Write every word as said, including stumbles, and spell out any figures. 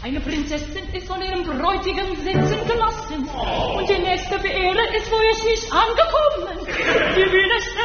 Eine Prinzessin ist von ihrem Bräutigam sitzen gelassen. Und die nächste Beehre ist, wo ich nicht angekommen. Wir will es